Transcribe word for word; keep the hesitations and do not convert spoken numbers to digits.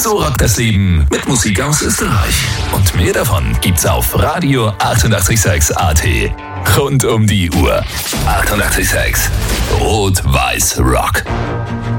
So rockt das Leben mit Musik aus Österreich. Und mehr davon gibt's auf Radio achtundachtzig Komma sechs A T. Rund um die Uhr. achtundachtzig Komma sechs Rot-Weiß Rock.